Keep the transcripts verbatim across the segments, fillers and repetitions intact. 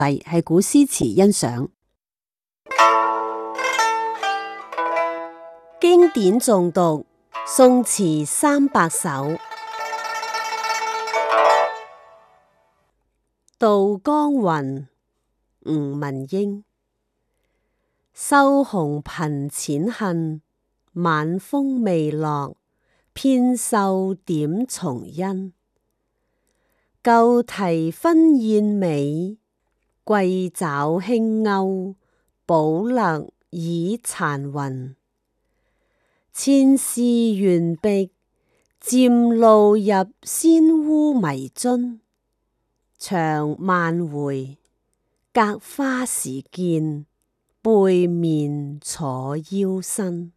係古詩詞欣賞。經典誦讀，宋詞三百首。渡江雲，吳文英。收紅頻淺恨，晚風未落，偏瘦點重陰。舊題分燕尾，桂爪輕勾，寶勒倚殘雲。前事懸壁，漸露入仙烏迷津。長萬回，隔花時見，背面楚腰身。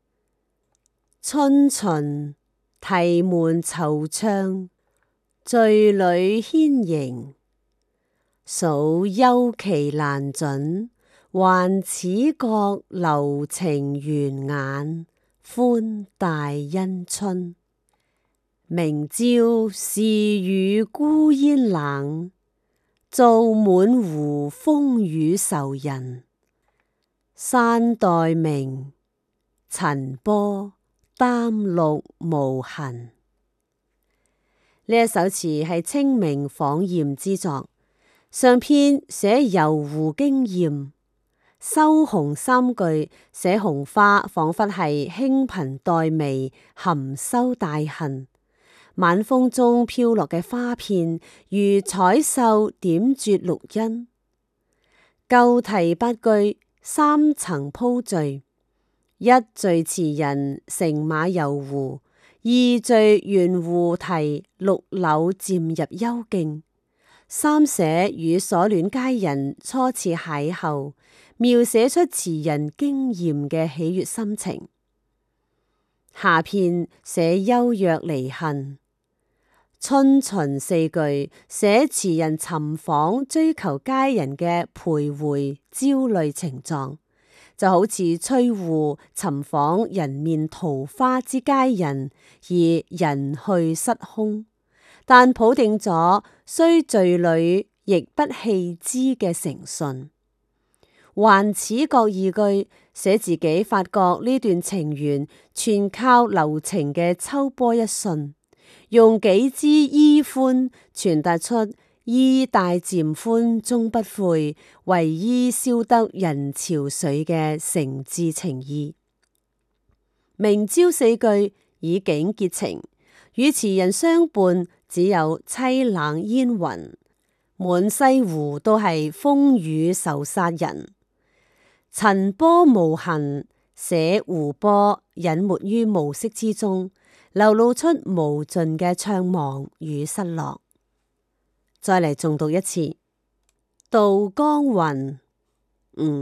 春巡，題門惆悵，醉裏牽迎。數幽期難準，還始覺留情緣眼，寬大因春。明朝是與孤煙冷，灶滿湖風雨愁人。山代明，塵波擔綠無痕。呢一首詞係清明訪艷之作，上篇寫遊湖經驗，收紅三句寫紅花，仿佛係輕頻黛眉，含羞帶恨。晚風中飄落嘅花片，如彩繡點綴綠蔭。舊題八句，三層鋪敘：一敘詞人乘馬遊湖，二敘沿湖堤綠柳漸入幽徑，三寫與所戀佳人初次邂逅，描寫出詞人驚艷嘅喜悅心情。下片寫幽約離恨。春巡四句寫詞人尋訪追求佳人嘅徘徊焦慮情狀，就好似吹戶尋訪人面桃花之佳人而人去失空，但抱定咗雖醉裏亦不棄之嘅誠信。還始覺二句寫自己發覺呢段情緣全靠留情嘅秋波一瞬，用幾支衣歡傳達出衣帶漸寬終不悔，為伊消得人潮水嘅誠摯情意。明朝四句以景結情，與詞人相伴只有凄冷煙雲，滿西湖都係風雨愁殺人。塵波無痕，寫湖波隱沒於暮色之中，流露出無盡嘅悵惘與失落。再嚟重讀一次：渡江雲，